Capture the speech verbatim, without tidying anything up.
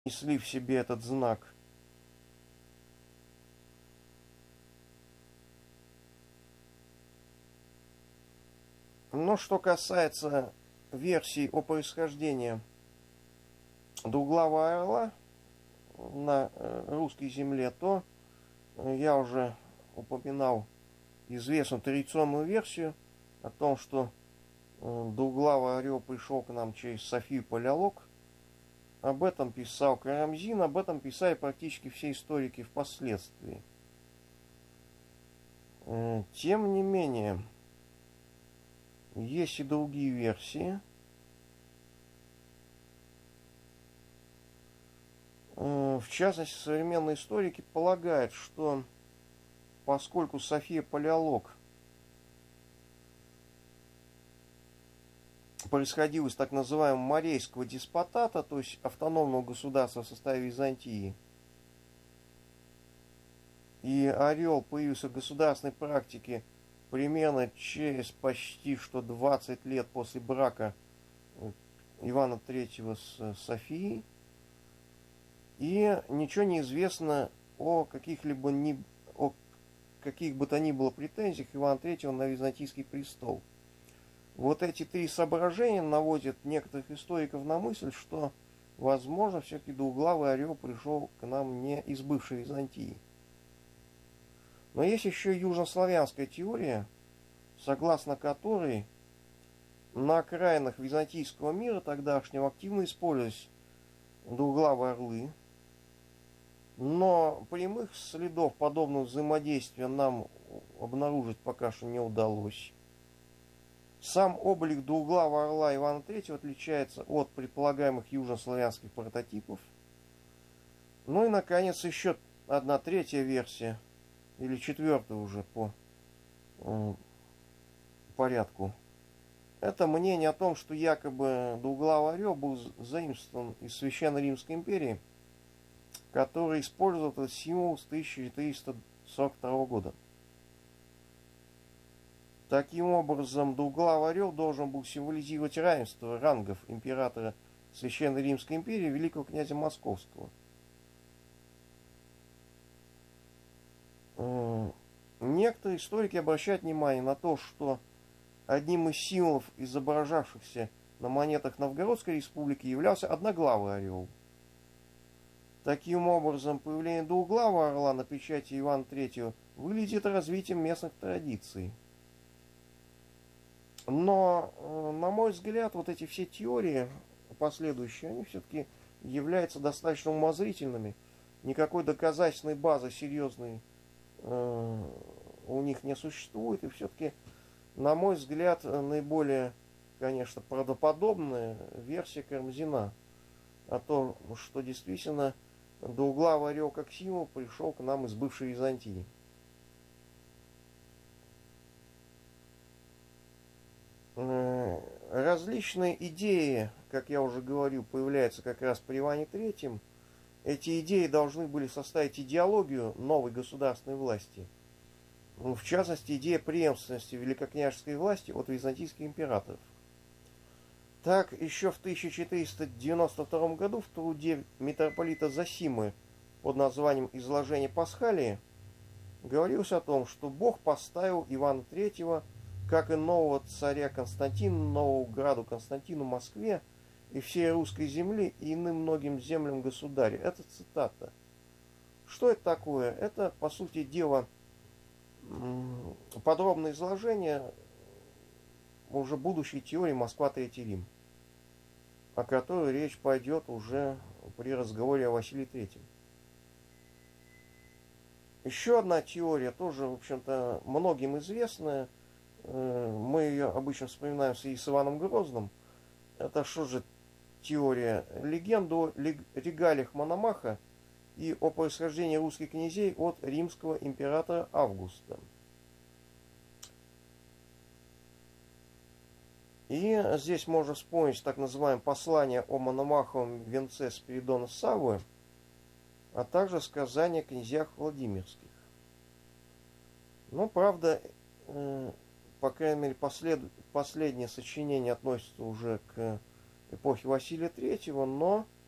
несли в себе этот знак. Но что касается версий о происхождении двуглавого орла на русской земле, то я уже упоминал известную традиционную версию о том, что двуглавый орел пришел к нам через Софию Палеолог. Об этом писал Карамзин, об этом писали практически все историки впоследствии. Тем не менее, есть и другие версии. В частности, современные историки полагают, что поскольку София Палеолог происходила из так называемого Морейского деспотата, то есть автономного государства в составе Византии, и орел появился в государственной практике примерно через почти что двадцать лет после брака Ивана Третьего с Софией, и ничего не известно о каких-либо ни, о каких бы то ни было претензиях Ивана Третьего на византийский престол. Вот эти три соображения наводят некоторых историков на мысль, что, возможно, все-таки двуглавый орел пришел к нам не из бывшей Византии. Но есть еще южнославянская теория, согласно которой на окраинах византийского мира тогдашнего активно использовались двуглавые орлы, но прямых следов подобного взаимодействия нам обнаружить пока что не удалось. Сам облик двуглавого орла Ивана Третьего отличается от предполагаемых южнославянских прототипов. Ну и, наконец, еще одна третья версия, или четвертая уже по э, порядку. Это мнение о том, что якобы двуглавый орел был заимствован из Священной Римской империи, который использовал этот символ с тысяча четыреста сорок второго года. Таким образом, двуглавый орел должен был символизировать равенство рангов императора Священной Римской империи великого князя Московского. Некоторые историки обращают внимание на то, что одним из символов, изображавшихся на монетах Новгородской республики, являлся одноглавый орел. Таким образом, появление двуглавого орла на печати Ивана Третьего выглядит развитием местных традиций. Но, на мой взгляд, вот эти все теории последующие, они все-таки являются достаточно умозрительными. Никакой доказательной базы серьезной э, у них не существует. И все-таки, на мой взгляд, наиболее, конечно, правдоподобная версия Карамзина о том, что действительно двуглавый орел как символ пришел к нам из бывшей Византии. Различные идеи, как я уже говорил, появляются как раз при Иване Третьем. Эти идеи должны были составить идеологию новой государственной власти. В частности, идея преемственности великокняжеской власти от византийских императоров. Так, еще в тысяча четыреста девяносто втором году в труде митрополита Зосимы под названием «Изложение Пасхалии» говорилось о том, что Бог поставил Ивана Третьего, как и нового царя Константина, нового граду Константину, Москве и всей русской земле и иным многим землям государя. Это цитата. Что это такое? Это, по сути дела, подробное изложение уже будущей теории Москва Третий Рим, о которой речь пойдет уже при разговоре о Василии Третьем. Еще одна теория, тоже, в общем-то, многим известная, мы ее обычно вспоминаем в связи с Иваном Грозным. Это что же теория? Легенда о регалиях Мономаха и о происхождении русских князей от римского императора Августа. И здесь можно вспомнить так называемое послание о Мономаховом венце Спиридона Саввы, а также сказания о князьях Владимирских. Но, правда, по крайней мере, послед... последнее сочинение относится уже к эпохе Василия Третьего, но